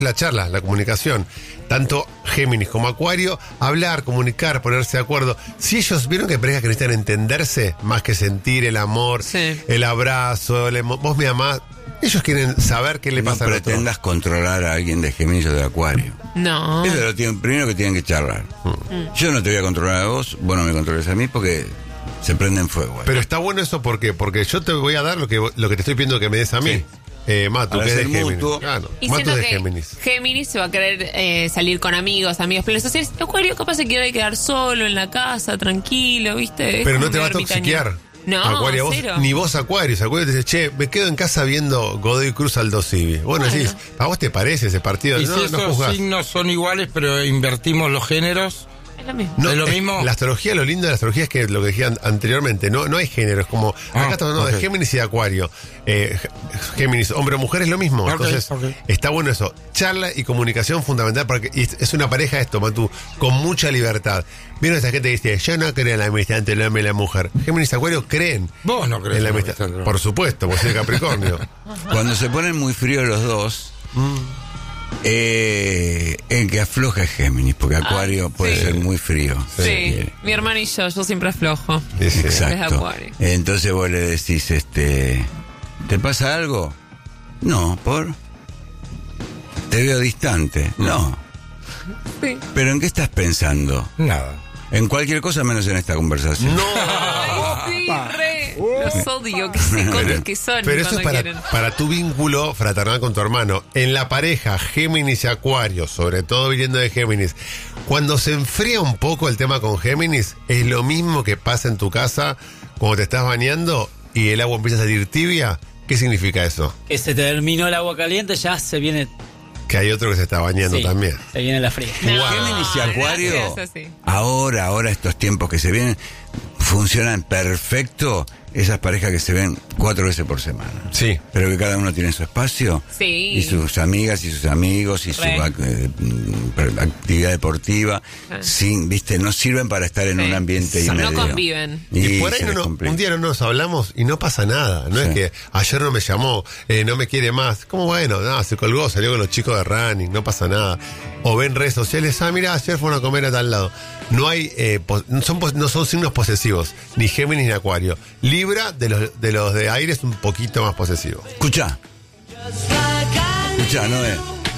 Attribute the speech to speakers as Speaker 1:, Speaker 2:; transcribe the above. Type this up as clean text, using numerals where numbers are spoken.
Speaker 1: la charla, la comunicación. Tanto Géminis como Acuario, hablar, comunicar, ponerse de acuerdo. Si ellos vieron que hay parejas que necesitan entenderse más que sentir el amor, el abrazo, vos me amás. Ellos quieren saber qué le pasa al otro.
Speaker 2: No pretendas controlar a alguien de Géminis o de Acuario.
Speaker 3: No.
Speaker 2: Eso es lo primero que tienen que charlar. Yo no te voy a controlar a vos, vos no me controles a mí porque se prende en fuego.
Speaker 1: Pero está bueno eso, ¿por qué? Porque yo te voy a dar lo que te estoy pidiendo que me des a mí.
Speaker 2: Sí.
Speaker 1: Matu,
Speaker 2: Para
Speaker 1: que es de
Speaker 2: ser
Speaker 1: Géminis.
Speaker 2: mutuo.
Speaker 1: Claro,
Speaker 3: Y
Speaker 1: Matu
Speaker 3: siento
Speaker 1: es de
Speaker 3: que
Speaker 1: Géminis.
Speaker 3: Géminis se va a querer salir con amigos, planes sociales. Acuario capaz se quiere quedar solo en la casa, tranquilo, ¿viste? Es
Speaker 1: Pero
Speaker 3: como
Speaker 1: no te va a
Speaker 3: medio ermitaño.
Speaker 1: toxiquear.
Speaker 3: No,
Speaker 1: Acuario,
Speaker 3: cero.
Speaker 1: ni vos Acuario te dice, che, me quedo en casa viendo Godoy Cruz Aldo Civi. Bueno, decís, ¿a vos te parece ese partido?
Speaker 4: Y
Speaker 1: No,
Speaker 4: si
Speaker 1: no
Speaker 4: esos
Speaker 1: juzgás.
Speaker 4: signos son iguales, pero invertimos los géneros.
Speaker 3: Es lo mismo.
Speaker 1: No,
Speaker 4: ¿Es lo mismo?
Speaker 1: La astrología, lo lindo de la astrología es que lo que decían anteriormente, no hay género, es como, acá estamos hablando de Géminis y de Acuario. Géminis, hombre o mujer es lo mismo. Entonces, está bueno eso. Charla y comunicación fundamental, porque es una pareja esto, Matu, con mucha libertad. ¿Vieron esa gente que dice, yo no creo en la amistad entre el hombre y la mujer? Géminis y Acuario creen.
Speaker 4: Vos no crees
Speaker 1: en la amistad. Por supuesto, vos sos de Capricornio.
Speaker 2: Cuando se ponen muy fríos los dos, el que afloja es Géminis, porque Acuario puede ser muy frío.
Speaker 3: Sí, mi hermano y yo siempre aflojo.
Speaker 2: Exacto.
Speaker 3: Es Acuario.
Speaker 2: Entonces vos le decís, ¿te pasa algo? No, ¿por? Te veo distante. No.
Speaker 3: Sí.
Speaker 2: ¿Pero en qué estás pensando?
Speaker 4: Nada.
Speaker 2: En cualquier cosa menos en esta conversación.
Speaker 3: Ay, sí, re. Los odio, que se comen que son.
Speaker 1: Pero eso es
Speaker 3: cuando
Speaker 1: para tu vínculo fraternal con tu hermano. En la pareja, Géminis y Acuario, sobre todo viniendo de Géminis, cuando se enfría un poco el tema con Géminis, es lo mismo que pasa en tu casa cuando te estás bañando y el agua empieza a salir tibia. ¿Qué significa eso?
Speaker 5: Que se terminó el agua caliente, ya se viene.
Speaker 1: Que hay otro que se está bañando
Speaker 5: Sí,
Speaker 1: también.
Speaker 5: Se viene la fría.
Speaker 3: No,
Speaker 2: Géminis y Acuario,
Speaker 3: gracias, así.
Speaker 2: ahora estos tiempos que se vienen, funcionan perfecto esas parejas que se ven 4 veces por semana.
Speaker 1: Sí.
Speaker 2: Pero que cada uno tiene su espacio.
Speaker 3: Sí.
Speaker 2: Y sus amigas y sus amigos y su actividad deportiva. ¿Viste? No sirven para estar en un ambiente y
Speaker 3: No
Speaker 2: medio.
Speaker 3: conviven.
Speaker 1: Y por ahí
Speaker 2: se les
Speaker 1: un
Speaker 2: complica.
Speaker 1: día no nos hablamos y no pasa nada. No es que ayer no me llamó, no me quiere más. ¿Cómo bueno? No, se colgó, salió con los chicos de running, no pasa nada. O ven redes sociales, mira, ayer fueron a comer a tal lado. No hay, no son signos posesivos, ni Géminis ni Acuario. Libra, de los de aire, es un poquito más posesivo.
Speaker 2: Escucha, Noé.